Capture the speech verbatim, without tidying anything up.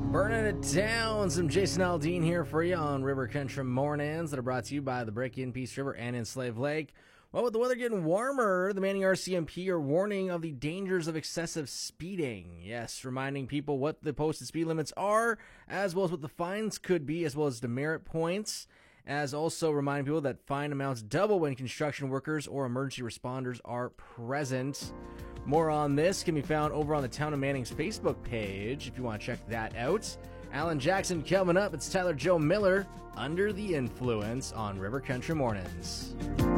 Burning it down. Some Jason Aldean here for you on River Country Mornings that are brought to you by the Break in Peace River and in Slave Lake. Well, with the weather getting warmer, the Manning R C M P are warning of the dangers of excessive speeding. Yes, reminding people what the posted speed limits are, as well as what the fines could be, as well as demerit points, as also reminding people that fine amounts double when construction workers or emergency responders are present. More on this can be found over on the Town of Manning's Facebook page if you want to check that out. Alan Jackson coming up. It's Tyler Joe Miller, Under the Influence on River Country Mornings.